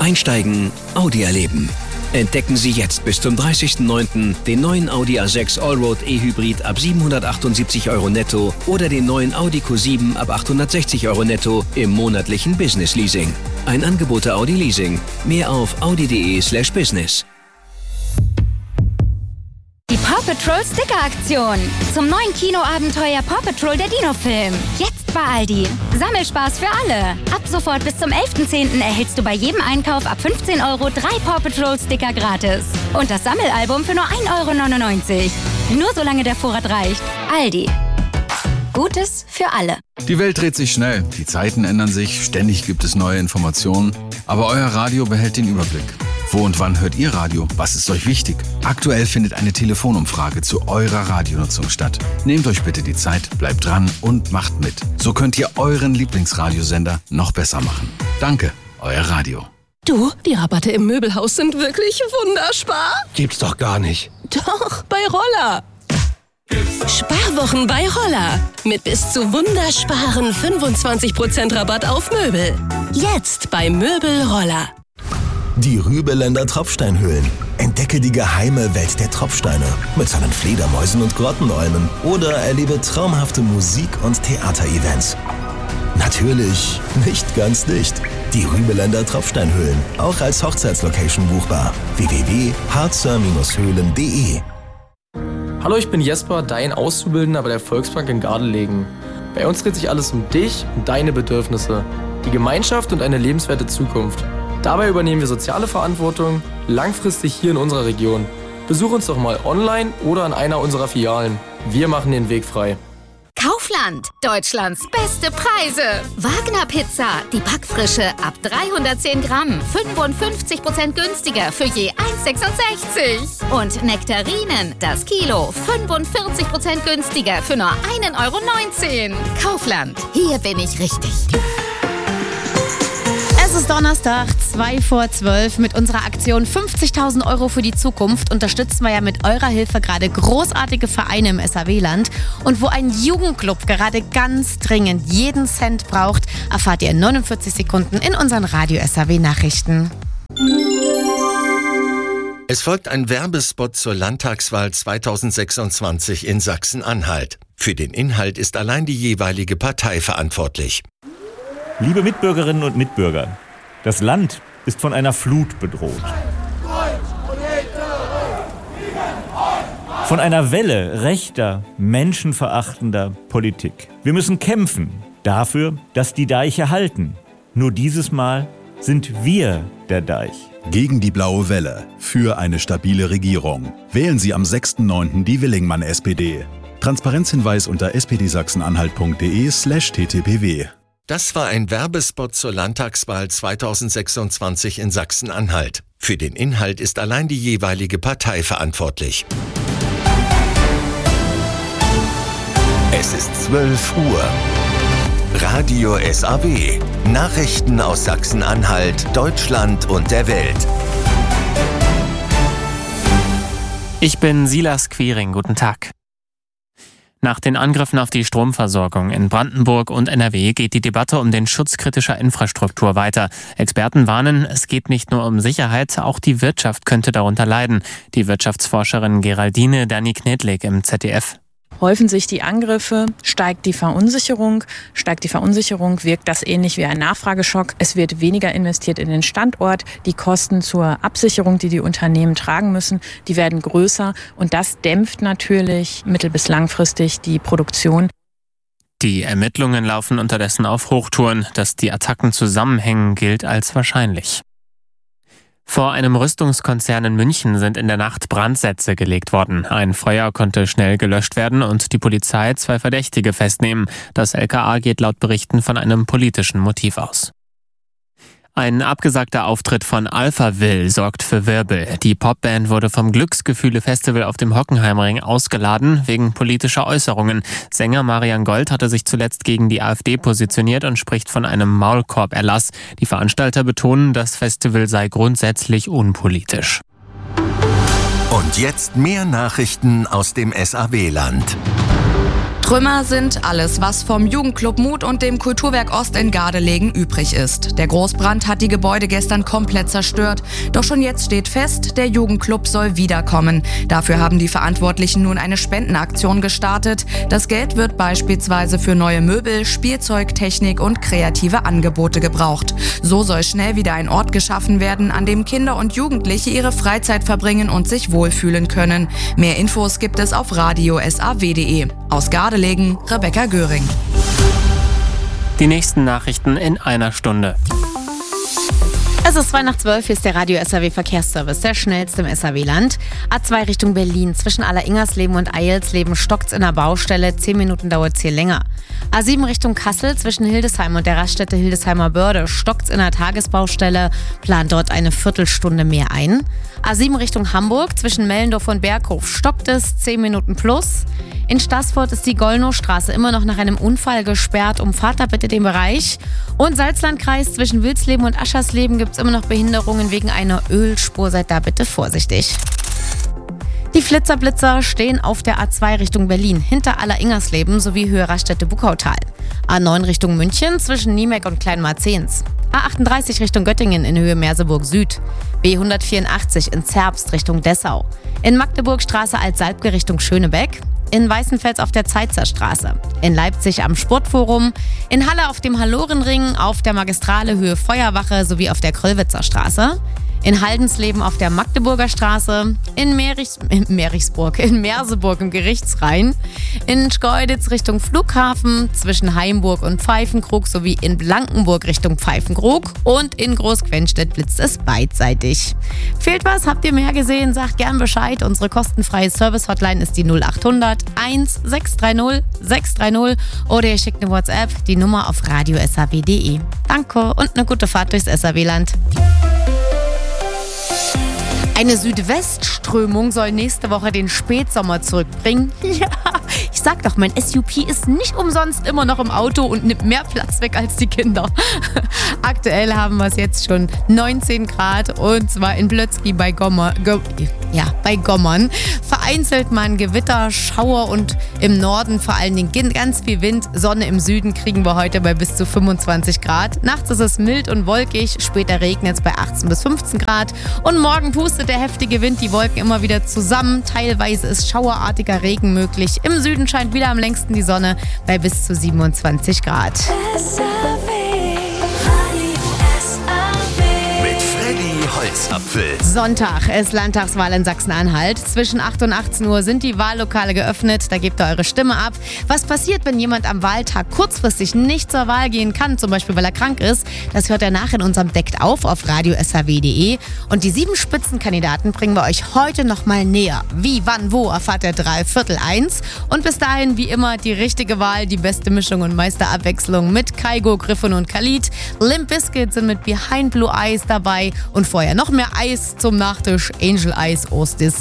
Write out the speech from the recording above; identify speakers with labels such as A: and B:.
A: Einsteigen, Audi erleben. Entdecken Sie jetzt bis zum 30.09. den neuen Audi A6 Allroad E-Hybrid ab 778 € netto oder den neuen Audi Q7 ab 860 € netto im monatlichen Business Leasing. Ein Angebot der Audi Leasing. Mehr auf audi.de/business.
B: Die Paw Patrol Sticker-Aktion. Zum neuen Kinoabenteuer Paw Patrol der Dino-Film. Jetzt bei Aldi. Sammelspaß für alle. Ab sofort bis zum 11.10. erhältst du bei jedem Einkauf ab 15 € 3 Paw Patrol Sticker gratis. Und das Sammelalbum für nur 1,99 €. Nur solange der Vorrat reicht. Aldi. Gutes für alle.
C: Die Welt dreht sich schnell, die Zeiten ändern sich, ständig gibt es neue Informationen. Aber euer Radio behält den Überblick. Wo und wann hört ihr Radio? Was ist euch wichtig? Aktuell findet eine Telefonumfrage zu eurer Radionutzung statt. Nehmt euch bitte die Zeit, bleibt dran und macht mit. So könnt ihr euren Lieblingsradiosender noch besser machen. Danke, euer Radio.
D: Du, die Rabatte im Möbelhaus sind wirklich wunderspar.
E: Gibt's doch gar nicht.
D: Doch, bei Roller. Sparwochen bei Roller. Mit bis zu wundersparen 25% Rabatt auf Möbel. Jetzt bei Möbel Roller.
F: Die Rübeländer Tropfsteinhöhlen. Entdecke die geheime Welt der Tropfsteine mit seinen Fledermäusen und Grottenolmen oder erlebe traumhafte Musik- und Theaterevents. Natürlich nicht ganz dicht. Die Rübeländer Tropfsteinhöhlen, auch als Hochzeitslocation buchbar. www.harzer-höhlen.de.
G: Hallo, ich bin Jesper, dein Auszubildender bei der Volksbank in Gardelegen. Bei uns dreht sich alles um dich und deine Bedürfnisse, die Gemeinschaft und eine lebenswerte Zukunft. Dabei übernehmen wir soziale Verantwortung langfristig hier in unserer Region. Besuch uns doch mal online oder an einer unserer Filialen. Wir machen den Weg frei.
B: Kaufland, Deutschlands beste Preise. Wagner Pizza, die Backfrische ab 310 Gramm, 55% günstiger für je 1,66 €. Und Nektarinen, das Kilo, 45% günstiger für nur 1,19 €. Kaufland, hier bin ich richtig.
H: Es ist Donnerstag, 11:02. Mit unserer Aktion 50.000 € für die Zukunft unterstützen wir ja mit eurer Hilfe gerade großartige Vereine im SAW-Land. Und wo ein Jugendclub gerade ganz dringend jeden Cent braucht, erfahrt ihr in 49 Sekunden in unseren Radio-SAW-Nachrichten.
I: Es folgt ein Werbespot zur Landtagswahl 2026 in Sachsen-Anhalt. Für den Inhalt ist allein die jeweilige Partei verantwortlich.
J: Liebe Mitbürgerinnen und Mitbürger, das Land ist von einer Flut bedroht. Von einer Welle rechter, menschenverachtender Politik. Wir müssen kämpfen dafür, dass die Deiche halten. Nur dieses Mal sind wir der Deich.
K: Gegen die blaue Welle. Für eine stabile Regierung. Wählen Sie am 6.9. die Willingmann-SPD. Transparenzhinweis unter spdsachsenanhalt.de/ttpw.
I: Das war ein Werbespot zur Landtagswahl 2026 in Sachsen-Anhalt. Für den Inhalt ist allein die jeweilige Partei verantwortlich. Es ist 12 Uhr. Radio SAW. Nachrichten aus Sachsen-Anhalt, Deutschland und der Welt.
L: Ich bin Silas Quiring. Guten Tag. Nach den Angriffen auf die Stromversorgung in Brandenburg und NRW geht die Debatte um den Schutz kritischer Infrastruktur weiter. Experten warnen, es geht nicht nur um Sicherheit, auch die Wirtschaft könnte darunter leiden. Die Wirtschaftsforscherin Geraldine Dani-Knedlik im ZDF.
M: Häufen sich die Angriffe, steigt die Verunsicherung. Steigt die Verunsicherung, wirkt das ähnlich wie ein Nachfrageschock. Es wird weniger investiert in den Standort. Die Kosten zur Absicherung, die die Unternehmen tragen müssen, die werden größer. Und das dämpft natürlich mittel- bis langfristig die Produktion.
L: Die Ermittlungen laufen unterdessen auf Hochtouren. Dass die Attacken zusammenhängen, gilt als wahrscheinlich. Vor einem Rüstungskonzern in München sind in der Nacht Brandsätze gelegt worden. Ein Feuer konnte schnell gelöscht werden und die Polizei 2 Verdächtige festnehmen. Das LKA geht laut Berichten von einem politischen Motiv aus. Ein abgesagter Auftritt von Alphaville sorgt für Wirbel. Die Popband wurde vom Glücksgefühle-Festival auf dem Hockenheimring ausgeladen, wegen politischer Äußerungen. Sänger Marian Gold hatte sich zuletzt gegen die AfD positioniert und spricht von einem Maulkorb-Erlass. Die Veranstalter betonen, das Festival sei grundsätzlich unpolitisch.
I: Und jetzt mehr Nachrichten aus dem SAW-Land.
E: Trümmer sind alles, was vom Jugendclub Mut und dem Kulturwerk Ost in Gardelegen übrig ist. Der Großbrand hat die Gebäude gestern komplett zerstört. Doch schon jetzt steht fest, der Jugendclub soll wiederkommen. Dafür haben die Verantwortlichen nun eine Spendenaktion gestartet. Das Geld wird beispielsweise für neue Möbel, Spielzeug, Technik und kreative Angebote gebraucht. So soll schnell wieder ein Ort geschaffen werden, an dem Kinder und Jugendliche ihre Freizeit verbringen und sich wohlfühlen können. Mehr Infos gibt es auf radio.saw.de. Aus Gardelegen, Rebecca Göring.
L: Die nächsten Nachrichten in einer Stunde.
H: Es ist 11:02, hier ist der Radio SAW Verkehrsservice, der schnellste im SAW-Land. A2 Richtung Berlin, zwischen Alleringersleben und Eilsleben stockt's in der Baustelle, 10 Minuten dauert's hier länger. A7 Richtung Kassel, zwischen Hildesheim und der Raststätte Hildesheimer Börde stockt's in der Tagesbaustelle, plant dort eine Viertelstunde mehr ein. A7 Richtung Hamburg, zwischen Mellendorf und Berghof stockt es, 10 Minuten plus. In Staßfurt ist die Gollnowstraße immer noch nach einem Unfall gesperrt. Umfahrt da bitte den Bereich. Und Salzlandkreis zwischen Wilsleben und Aschersleben gibt es immer noch Behinderungen wegen einer Ölspur. Seid da bitte vorsichtig. Die Flitzer-Blitzer stehen auf der A2 Richtung Berlin, hinter Alleringersleben sowie Höhe Raststätte Buckautal. A9 Richtung München zwischen Niemek und Kleinmarzens. A38 Richtung Göttingen in Höhe Merseburg Süd. B184 in Zerbst Richtung Dessau. In Magdeburgstraße Altsalbke Richtung Schönebeck. In Weißenfels auf der Zeitzerstraße, in Leipzig am Sportforum, in Halle auf dem Hallorenring, auf der Magistrale Höhe Feuerwache sowie auf der Kröllwitzer Straße, in Haldensleben auf der Magdeburger Straße, in Merseburg im Gerichtsrhein, in Schkeuditz Richtung Flughafen, zwischen Heimburg und Pfeifenkrug sowie in Blankenburg Richtung Pfeifenkrug und in Großquenstedt blitzt es beidseitig. Fehlt was? Habt ihr mehr gesehen? Sagt gern Bescheid. Unsere kostenfreie Service-Hotline ist die 0800 1630 630 oder ihr schickt eine WhatsApp, die Nummer auf radio.saw.de. Danke und eine gute Fahrt durchs SAW-Land. Eine Südwestströmung soll nächste Woche den Spätsommer zurückbringen. Ja, ich sag doch, mein SUP ist nicht umsonst immer noch im Auto und nimmt mehr Platz weg als die Kinder. Aktuell haben wir es jetzt schon 19 Grad und zwar in Plötzky bei Gommern. Vereinzelt mal ein Gewitter, Schauer und im Norden vor allen Dingen ganz viel Wind. Sonne im Süden kriegen wir heute bei bis zu 25 Grad. Nachts ist es mild und wolkig, später regnet es bei 18 bis 15 Grad. Und morgen pustet der heftige Wind die Wolken immer wieder zusammen. Teilweise ist schauerartiger Regen möglich. Im Süden scheint wieder am längsten die Sonne bei bis zu 27 Grad.
I: Holzapfel.
H: Sonntag ist Landtagswahl in Sachsen-Anhalt. Zwischen 8 und 18 Uhr sind die Wahllokale geöffnet. Da gebt ihr eure Stimme ab. Was passiert, wenn jemand am Wahltag kurzfristig nicht zur Wahl gehen kann, zum Beispiel weil er krank ist? Das hört ihr nach in unserem Deckt auf radio.saw.de. Und die 7 Spitzenkandidaten bringen wir euch heute nochmal näher. Wie, wann, wo erfahrt ihr 1:15. Und bis dahin, wie immer, die richtige Wahl, die beste Mischung und Meisterabwechslung mit Kaigo, Griffin und Khalid. Limp Bizkit sind mit Behind Blue Eyes dabei und vorher noch mehr Eis zum Nachtisch, Angel Eyes Ostis.